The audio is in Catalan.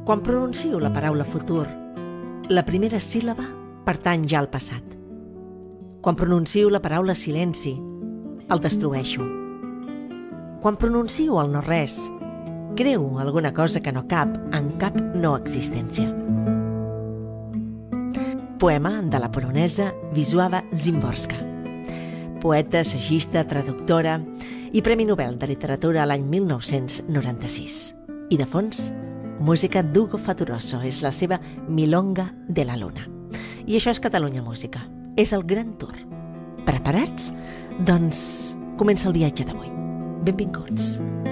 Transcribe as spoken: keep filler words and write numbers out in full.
Quan pronuncio la paraula futur, la primera síl·laba pertany ja al passat. Quan pronuncio la paraula silenci, el destrueixo. Quan pronuncio el no-res, creo alguna cosa que no cap en cap no existència. Poema de la polonesa Wisława Szymborska, poeta, assagista, traductora i Premi Nobel de Literatura l'any mil nou-cents noranta-sis. I de fons, música d'Hugo Fattoruso, és la seva Milonga de la Luna. I això és Catalunya Música, és el Gran Tour. Preparats? Doncs comença el viatge d'avui. Benvinguts.